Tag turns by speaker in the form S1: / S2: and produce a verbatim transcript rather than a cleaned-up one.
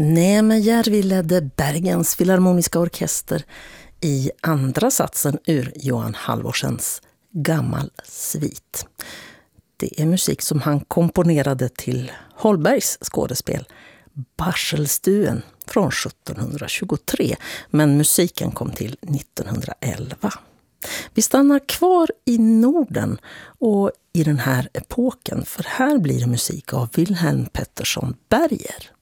S1: Neemejärvi ledde Bergens filharmoniska orkester i andra satsen ur Johan Halvorsens Gammal svit. Det är musik som han komponerade till Holbergs skådespel Barselstuen från sjuttonhundratjugotre, men musiken kom till nittonhundraelva. Vi stannar kvar i Norden och i den här epoken, för här blir det musik av Wilhelm Pettersson Berger.